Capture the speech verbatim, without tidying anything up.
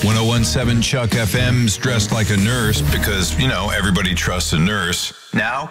ten seventeen Chuck F M's Dressed Like a Nurse because, you know, everybody trusts a nurse. Now,